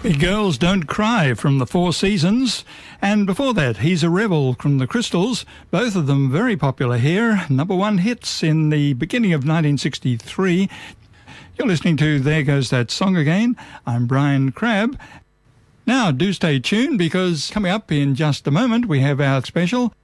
Big Girls Don't Cry from the Four Seasons, and before that, He's a Rebel from the Crystals, both of them very popular here, number one hits in the beginning of 1963. You're listening to There Goes That Song Again. I'm Brian Crabb. Now, do stay tuned because coming up in just a moment, we have our special